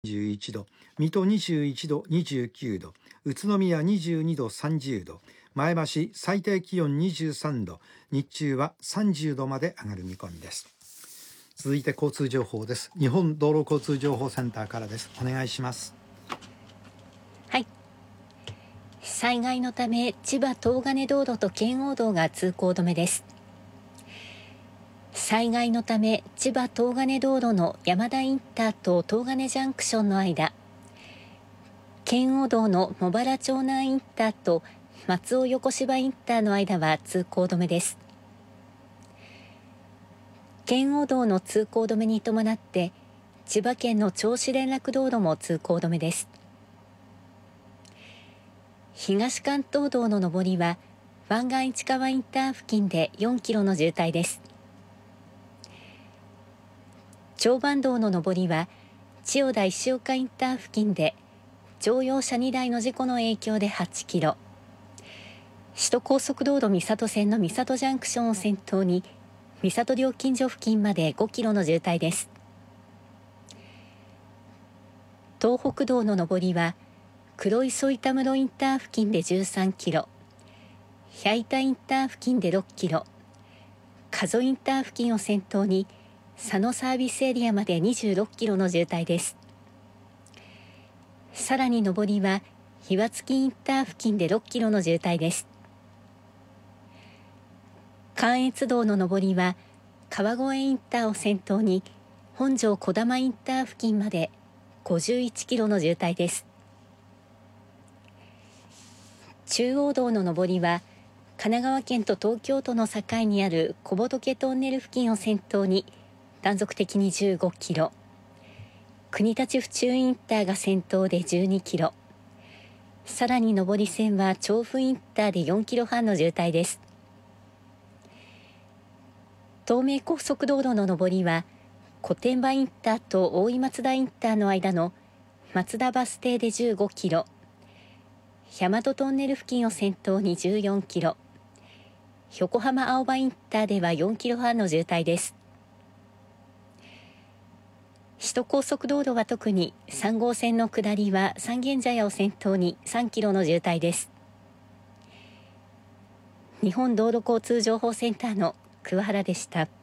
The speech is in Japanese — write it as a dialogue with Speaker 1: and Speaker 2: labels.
Speaker 1: 21度、水戸21度、29度、宇都宮22度、30度、前橋最低気温23度、日中は30度まで上がる見込みです。続いて交通情報です。日本道路交通情報センターからです。お願いします。
Speaker 2: はい。災害のため千葉東金道路と圏央道が通行止めです。災害のため千葉東金道路の山田インターと東金ジャンクションの間、圏央道の茂原町南インターと松尾横芝インターの間は通行止めです。圏央道の通行止めに伴って千葉県の銚子連絡道路も通行止めです。東関東道の上りは湾岸市川インター付近で4キロの渋滞です。常磐道の上りは千代田石岡インター付近で乗用車2台の事故の影響で8キロ、首都高速道路三郷線の三郷ジャンクションを先頭に三郷料金所付近まで5キロの渋滞です。東北道の上りは黒磯板室インター付近で13キロ、百板インター付近で6キロ、加須インター付近を先頭に佐野サービスエリアまで26キロの渋滞です。さらに上りは岩槻インター付近で6キロの渋滞です。関越道の上りは川越インターを先頭に本庄児玉インター付近まで51キロの渋滞です。中央道の上りは神奈川県と東京都の境にある小仏トンネル付近を先頭に断続的に15キロ、国立府中インターが先頭で12キロ、さらに上り線は調布インターで4キロ半の渋滞です。東名高速道路の上りは小天場インターと大井松田インターの間の松田バス停で15キロ、大和トンネル付近を先頭に14キロ、横浜青葉インターでは4キロ半の渋滞です。首都高速道路は特に3号線の下りは三軒茶屋を先頭に3キロの渋滞です。日本道路交通情報センターの桑原でした。